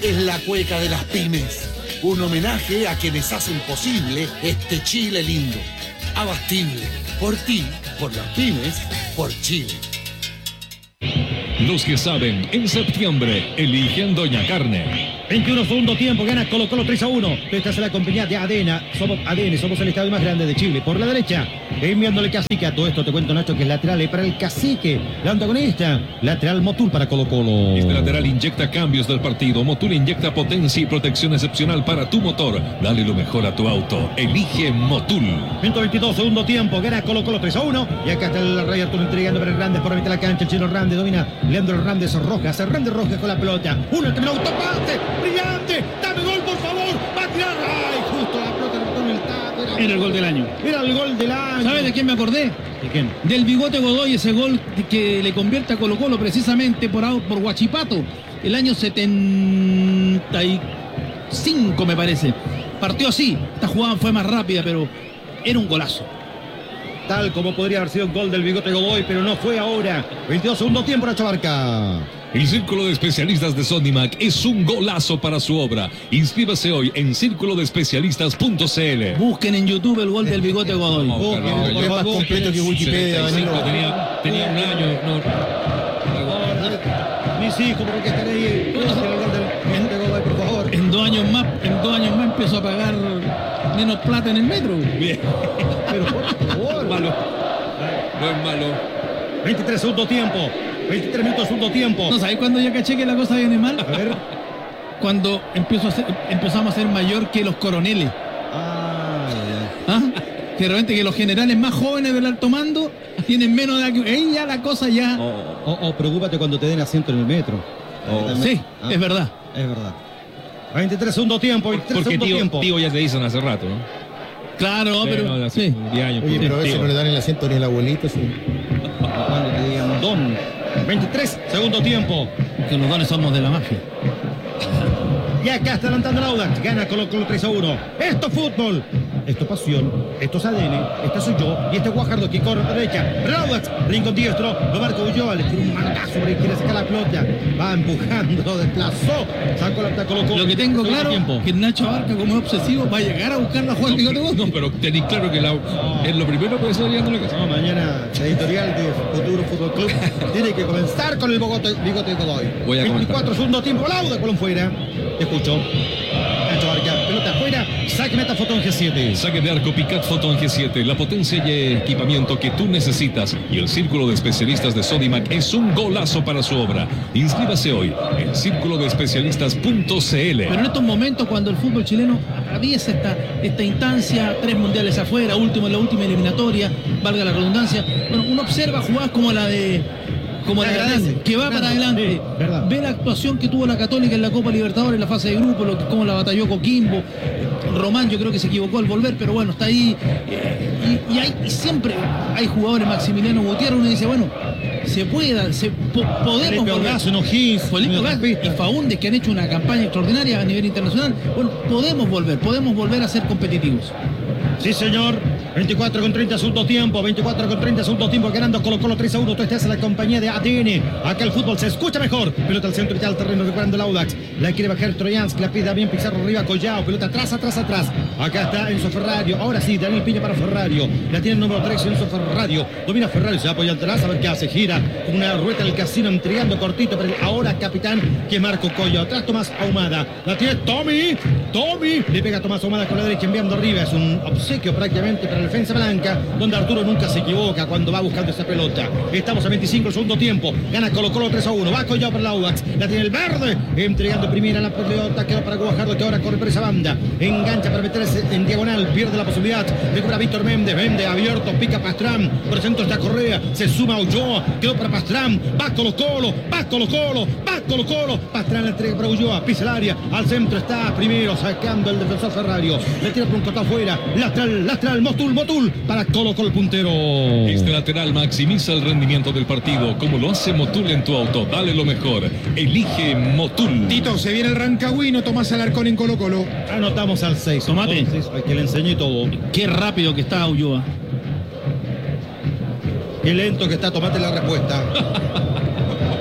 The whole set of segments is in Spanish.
es la cueca de las pymes. Un homenaje a quienes hacen posible este Chile lindo. Abastible. Por ti, por las pymes, por Chile. Los que saben, en septiembre, eligen Doña Carne. 21 segundo tiempo, gana Colo-Colo 3-1. Esta es la compañía de ADN. Somos el estadio más grande de Chile. Por la derecha, enviándole Cacique. A todo esto te cuento, Nacho, que es lateral para el Cacique. La antagonista, lateral Motul para Colo-Colo. Este lateral inyecta cambios del partido. Motul inyecta potencia y protección excepcional para tu motor. Dale lo mejor a tu auto. Elige Motul. 122 segundo tiempo, gana Colo-Colo 3-1. Y acá está el Rey Arturo entregando para Hernández por la mitad de la cancha. El chino Hernández domina. Leandro Hernández Rojas. Hernández Rojas con la pelota. Uno, terminó, autopase. Brillante. Dame gol, por favor. Va a tirar. Ay, justo la pelota le botó en el taco. Era el gol del año. Era el gol del año. ¿Sabes de quién me acordé? ¿De quién? Del Bigote Godoy, ese gol que le convierte a Colo-Colo precisamente por Huachipato. El año 75, me parece. Partió así. Esta jugada fue más rápida, pero era un golazo. Tal como podría haber sido un gol del Bigote Godoy, pero no fue ahora. 22 segundo tiempo, Nacho Barca. El Círculo de Especialistas de Sodimac es un golazo para su obra. Inscríbase hoy en círculodespecialistas.cl. Busquen en YouTube el gol del Bigote Godoy. Es más completo que Wikipedia. Tenía un año. Mis hijos, ¿por qué están ahí? El gol del Bigote Godoy, por favor. En 2 años más empezó a pagar menos plata en el metro. Bien. Pero por favor. Malo. No es malo. 23 segundo tiempo. 23 minutos segundo tiempo. ¿No sabes cuándo ya caché que la cosa viene mal? A ver. Cuando empezamos a ser mayor que los coroneles. Ah, ¿Ah? Que de repente que los generales más jóvenes del alto mando tienen menos edad que... Ey, ya la cosa ya... preocúpate cuando te den asiento en el metro. Sí, es verdad. Es verdad. 23 segundo tiempo, 23 Porque segundo tiempo. tío ya te dicen hace rato, ¿no? Claro, pero... No, hace 10 años. Oye, pero a veces tío. no le dan el asiento ni al abuelito. Sí. Cuando te digan don. 23 segundo tiempo. Que los dones somos de la mafia. Y acá está adelantando el Audax. Gana Colo-Colo 3-1. Esto es fútbol. Esto es pasión. Esto es ADN. Este soy yo. Y este es Guajardo que corre por derecha. Pero Audax, rincón diestro. Lo marca Ulloa. Le tira un manotazo por ahí. Quiere sacar la pelota. Va empujando. Lo desplazó. Sacó la pelota Colo-Colo. Lo que tengo Segundo claro tiempo. que Nacho Barca, como es obsesivo, va a llegar a buscar la jugada del Bigote Godoy. No, pero tenéis claro que es lo primero que está llegando a la casa. No, mañana la editorial de Futuro Fútbol Club tiene que comenzar con el Bigote Godoy. Voy a 24 segundo tiempo. Lauda, Colón fuera. Te escucho. Nacho Barca, pelota afuera. Saque meta Fotón G7. Saque de arco Picat Photon G7, la potencia y equipamiento que tú necesitas. Y el Círculo de Especialistas de Sodimac es un golazo para su obra. Inscríbase hoy en círculodespecialistas.cl. Pero en estos momentos, cuando el fútbol chileno atraviesa esta instancia, 3 mundiales afuera, último en la última eliminatoria, valga la redundancia, bueno, uno observa jugadas como la de Hernández, que va para adelante. Sí, verdad. Ve la actuación que tuvo la Católica en la Copa Libertadores, en la fase de grupo, cómo la batalló Coquimbo. Román, yo creo que se equivocó al volver, pero bueno, está ahí. Y siempre hay jugadores, Maximiliano Gutiérrez, uno dice, bueno, se puede, podemos volver. Felipe Gas y Faúndez, que han hecho una campaña extraordinaria a nivel internacional. Bueno, podemos volver a ser competitivos. Sí, señor. 24 con 30 segundo tiempo. 24 con 30 segundo tiempo. Ganando Colo-Colo 3-1. Tú estás en la compañía de ADN. Acá el fútbol se escucha mejor. Pelota al centro y al terreno recuperando el Audax. La quiere bajar Troyansky. La pide bien Pizarro arriba. Collao. Pelota atrás. Acá está Enzo Ferrario. Ahora sí, Daniel Piña para Ferrario. La tiene el número 3, Enzo Ferrario. Domina Ferrario. Se apoya atrás. A ver qué hace. Gira como una rueda del casino. Entregando cortito para el ahora capitán, que es Marco Coyo. Atrás Tomás Ahumada. La tiene Tommy. Le pega a Tomás Ahumada con la derecha enviando arriba. Es un obsequio prácticamente para la defensa blanca, donde Arturo nunca se equivoca cuando va buscando esa pelota. Estamos a 25 el segundo tiempo. Gana Colo-Colo 3-1. Va Collao para el Audax. La tiene el verde. Entregando primera la pelota. Queda para Guajardo, que ahora corre por esa banda. Engancha para meterse en diagonal. Pierde la posibilidad. Recupera Víctor Méndez. Méndez abierto. Pica Pastrán. Por el centro está Correa. Se suma Ulloa. Quedó para Pastrán. Va Colo-Colo. Pastrán la entrega para Ulloa. Pisa el área. Al centro está primero sacando el defensor Ferrario. Le tira por un costado afuera. Lateral. Motul. Para Colo-Colo el puntero. Este lateral maximiza el rendimiento del partido, como lo hace Motul en tu auto. Dale lo mejor. Elige Motul. Tito, se viene el rancagüino, Tomás Alarcón en Colo-Colo. Anotamos al 6. Tomate. Entonces, al que le enseñé todo. Qué rápido que está Ulloa. Qué lento que está Tomate la respuesta.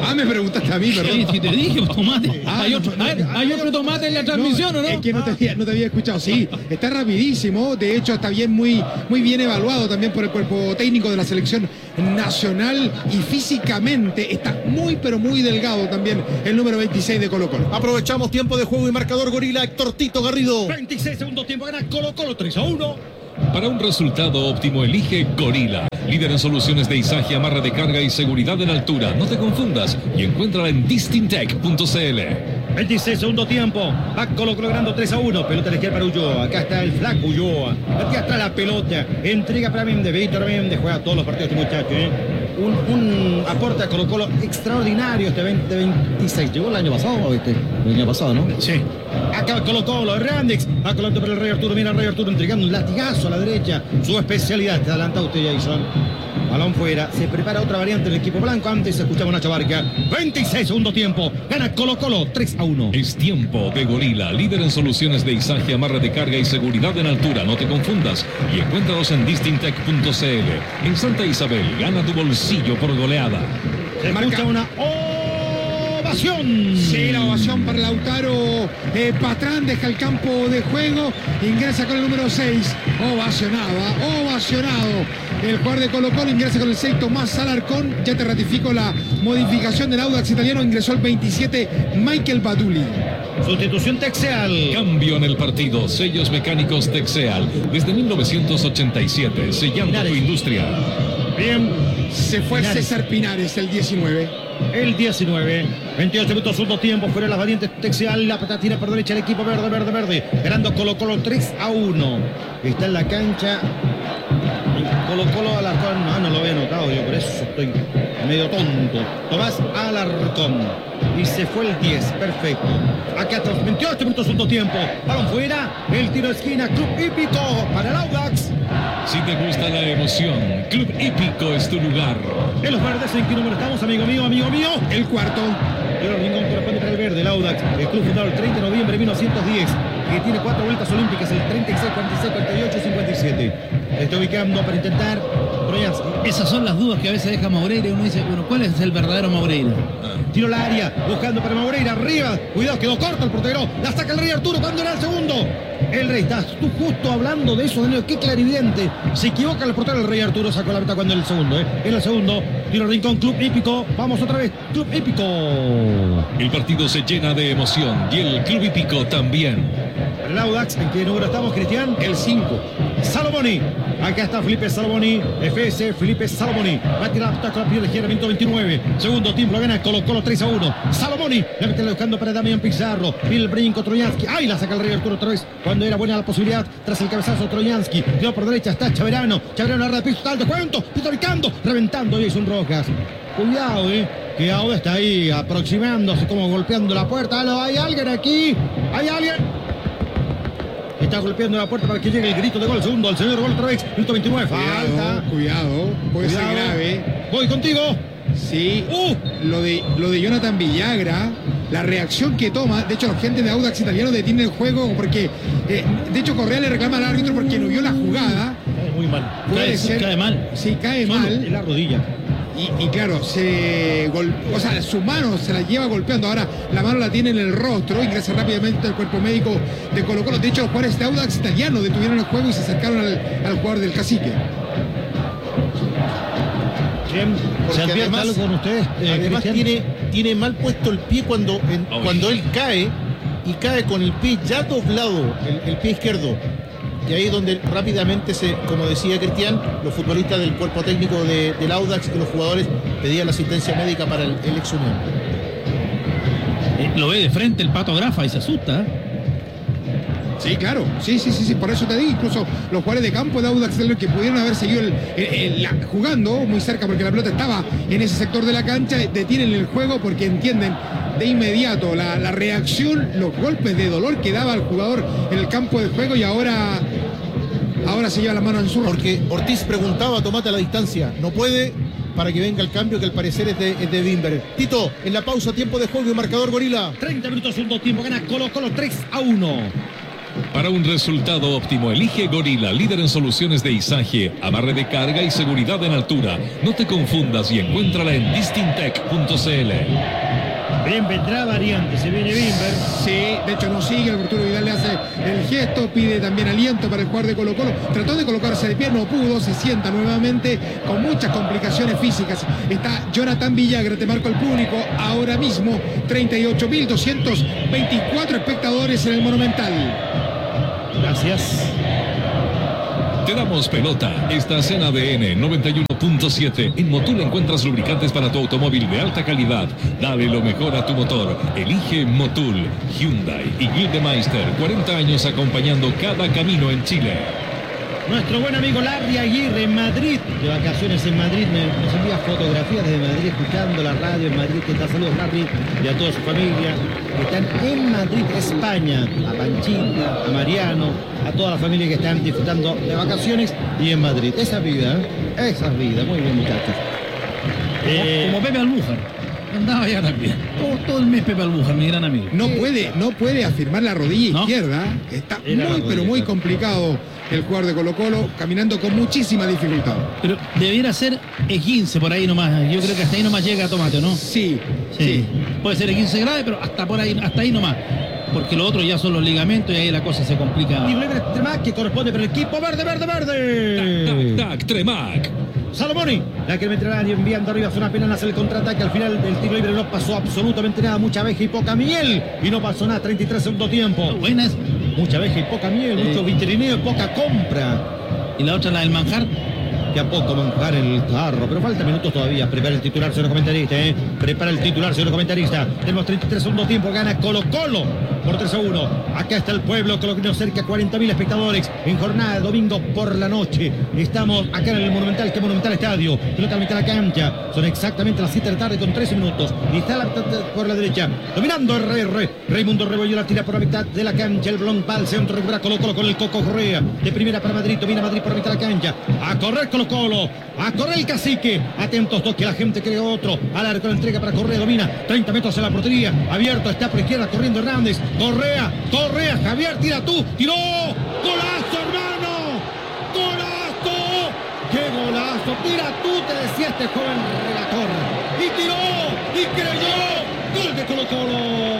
Me preguntaste a mí, perdón. Sí, si te dije, tomate. Hay otro tomate en la transmisión, ¿o no? Es que no te había escuchado. Sí, está rapidísimo. De hecho, está muy bien evaluado también por el cuerpo técnico de la selección nacional. Y físicamente está muy, pero muy delgado también el número 26 de Colo-Colo. Aprovechamos tiempo de juego y marcador Gorila. Héctor Tito Garrido. 26 segundos tiempo, gana Colo-Colo 3-1. Para un resultado óptimo, elige Gorila. Líder en soluciones de izaje, amarre de carga y seguridad en altura. No te confundas y encuéntrala en distintech.cl. 26 segundo tiempo. Va Colo-Colo ganando 3-1. Pelota a la izquierda para Ulloa. Acá está el flaco Ulloa. Aquí está la pelota. Entrega para Méndez. Víctor Méndez juega todos los partidos este muchacho. Un aporte a Colo-Colo extraordinario este 2026. ¿Llegó el año pasado o este? El año pasado, ¿no? Sí. Acá Colo-Colo, Hernández. Va colando para el Rey Arturo. Mira el Rey Arturo entregando un latigazo a la derecha. Su especialidad. Te adelanta usted, Jason. Balón fuera. Se prepara otra variante del equipo blanco. Antes escuchamos a Nacho Barca. 26 segundo tiempo. Gana Colo-Colo 3-1. Es tiempo de Gorila, líder en soluciones de izaje, amarre de carga y seguridad en altura. No te confundas y encuéntralos en distintech.cl. En Santa Isabel, gana tu bolsillo por goleada. Se marca una ovación. Sí, la ovación para Lautaro Patrán. Deja el campo de juego. Ingresa con el número 6. Ovacionado. El jugador de Colo-Colo ingresa con el 6, Tomás Alarcón. Ya te ratifico la modificación del Audax italiano. Ingresó el 27, Michael Baduli. Sustitución Texeal. Cambio en el partido. Sellos mecánicos Texeal. Desde 1987. Sellando tu industria. Bien. Se fue Pinares. César Pinares, el 19. El 19. 28 minutos, segundo tiempo. Fuera las variantes Texeal. La patatina por derecha el equipo verde. Ganando Colo-Colo 3-1. Está en la cancha. Colo-Colo Alarcón. No lo había notado yo, por eso estoy medio tonto. Tomás Alarcón. Y se fue el 10. Perfecto. Acá hasta los 28 minutos, segundo tiempo. Balón fuera. El tiro de esquina. Club Hípico para el Audax. Si te gusta la emoción, Club Hípico es tu lugar. En los verdes, ¿en qué número estamos, amigo mío? El cuarto. Pero Rincón corresponde para el verde, el Audax. El club fundado el 30 de noviembre de 1910. Que tiene 4 vueltas olímpicas, el 36, 46, 48 y 57. Está ubicando para intentar Troyansky. Esas son las dudas que a veces deja Maureira y uno dice, bueno, ¿cuál es el verdadero Maureira? Tiro al área, buscando para Maureira, arriba. Cuidado, quedó corto el portero. La saca el Rey Arturo. ¿Cuándo era el segundo? El Rey, estás tú justo hablando de eso, Daniel. Qué clarividente. Se equivoca el portero, el Rey Arturo sacó la meta cuando era el segundo. En el segundo, tiro Rincón, Club Hípico. Vamos otra vez, Club Hípico. El partido se llena de emoción y el Club Hípico también. El Audax, ¿en qué número estamos, Cristian? El 5. Salomoni. Acá está Felipe Salomoni. FS Felipe Salomoni. Va a tirar con la pierna izquierda, minuto 29. Segundo tiempo, lo gana Colo-Colo 3-1. Salomoni. La mete buscando para Damián Pizarro. El brinco Troyansky. ¡Ay! La saca el Rey Arturo otra vez. Cuando era buena la posibilidad. Tras el cabezazo Troyansky. Dio por derecha. Está Chaverano. Chaverano agarra de piso. Está alto. Cuento. Pitoricando. Reventando. Jason Rojas. Cuidado, que ahora está ahí aproximándose, como golpeando la puerta. ¿Aló? ¿Hay alguien aquí? ¿Hay alguien? Está golpeando la puerta para que llegue el grito de gol. Segundo, el señor gol otra vez. Minuto 29. Falta. Cuidado. Puede ser grave. Voy contigo. Sí. Lo de Jonathan Villagra. La reacción que toma. De hecho, los gente de Audax italiano detiene el juego porque... de hecho, Correa le reclama al árbitro porque no vio la jugada. Muy mal. Cae mal. Sí, cae mal. En la rodilla. Y claro, su mano se la lleva golpeando. Ahora la mano la tiene en el rostro. Ingresa rápidamente al cuerpo médico de Colo-Colo. De hecho, los jugadores de Audax italiano detuvieron el juego y se acercaron al jugador del Cacique. ¿Se advierte algo con ustedes? Además tiene mal puesto el pie cuando él cae, y cae con el pie ya doblado, el pie izquierdo. Y ahí es donde rápidamente, como decía Cristian, los futbolistas del cuerpo técnico del Audax y los jugadores pedían la asistencia médica para el ex Unión. Lo ve de frente el Pato Grafa y se asusta. Sí, claro. Sí. Por eso te digo, incluso los jugadores de campo de Audax que pudieron haber seguido jugando muy cerca porque la pelota estaba en ese sector de la cancha, detienen el juego porque entienden de inmediato la reacción, los golpes de dolor que daba el jugador en el campo de juego, y ahora se lleva la mano en su rostro. Porque Ortiz preguntaba, tomate a la distancia. No puede, para que venga el cambio que al parecer es de Wimber. Tito, en la pausa, tiempo de juego y marcador Gorila. 30 minutos, segundo tiempo. Gana Colo-Colo 3-1. Para un resultado óptimo, elige Gorila, líder en soluciones de izaje, amarre de carga y seguridad en altura. No te confundas y encuéntrala en distintec.cl. Bien, vendrá variante, se viene Bimber. Sí, de hecho no sigue, Arturo Vidal le hace el gesto, pide también aliento para el jugador de Colo-Colo. Trató de colocarse de pie, no pudo, se sienta nuevamente con muchas complicaciones físicas. Está Jonathan Villagra, te marco el público ahora mismo, 38.224 espectadores en el Monumental. Gracias. Te damos pelota. Estás en ADN 91.7. En Motul encuentras lubricantes para tu automóvil de alta calidad. Dale lo mejor a tu motor. Elige Motul, Hyundai y Gildemeister. 40 años acompañando cada camino en Chile. Nuestro buen amigo Larry Aguirre en Madrid, de vacaciones en Madrid, nos envía fotografías desde Madrid, escuchando la radio en Madrid. ¿Qué tal? Saludos, Larry, y a toda su familia que están en Madrid, España. A Panchita, a Mariano, a toda la familia que están disfrutando de vacaciones y en Madrid. Esa vida, muy bien, muchachos. Como Pepe Albújar. Andaba ya también. Todo el mes Pepe Albújar, mi gran amigo. No puede afirmar la rodilla izquierda. Está pero muy complicado el jugador de Colo-Colo, caminando con muchísima dificultad. Pero debiera ser E15 por ahí nomás. Yo creo que hasta ahí nomás llega Tomate, ¿no? Sí. Puede ser E15 grave, pero hasta ahí nomás. Porque lo otro ya son los ligamentos y ahí la cosa se complica. Y libre Tremac que corresponde para el equipo verde. Tac, Tremac. Salomoni, la que meterá enviando arriba, zona penal, hace el contraataque. Al final del tiro libre no pasó absolutamente nada. Mucha abeja y poca miel. Y no pasó nada. 33 segundo tiempo. Buenas. Mucha abeja y poca miel. Mucho vitrineo y poca compra. Y la otra, la del manjar. De a poco manjar el carro, pero falta minutos todavía. Prepara el titular, señor comentarista, Prepara el titular, señor comentarista. Tenemos 33 segundos tiempo, gana Colo-Colo por 3-1. Acá está el pueblo colombiano, cerca de 40.000 espectadores en jornada de domingo por la noche. Estamos acá en el Monumental, que Monumental Estadio. Pelota a mitad de la cancha. Son exactamente las 7 de la tarde con 13 minutos. Y está por la derecha, dominando RR. Raimundo Rebollo la tira por la mitad de la cancha. El balón va al centro, recupera Colo-Colo con el Coco Correa. De primera para Madrid, domina Madrid por la mitad de la cancha. A correr Colo-Colo, a correr el Cacique. Atentos dos, que la gente cree otro. Al arco la entrega para Correa, domina 30 metros en la portería. Abierto, está por izquierda, corriendo Hernández. Correa, Javier, tira tú, tiró. ¡Golazo, hermano! ¡Golazo! ¡Qué golazo! Tira tú, te decía este joven relator. Y tiró, y creyó. ¡Gol de Colo-Colo!